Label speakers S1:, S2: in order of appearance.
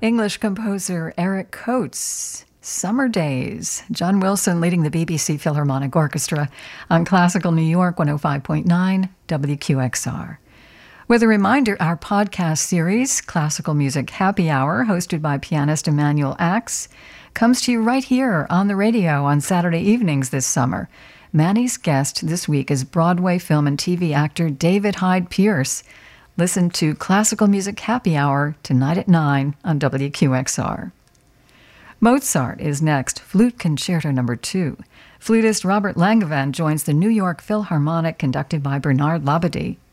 S1: English composer Eric Coates. Summer Days. John Wilson leading the BBC Philharmonic Orchestra on Classical New York 105.9 WQXR. With a reminder, our podcast series, Classical Music Happy Hour, hosted by pianist Emanuel Axe, comes to you right here on the radio on Saturday evenings this summer. Manny's guest this week is Broadway film and TV actor David Hyde Pierce. Listen to Classical Music Happy Hour tonight at 9 on WQXR. Mozart is next, Flute Concerto No. 2. Flutist Robert Langevin joins the New York Philharmonic, conducted by Bernard Labadie.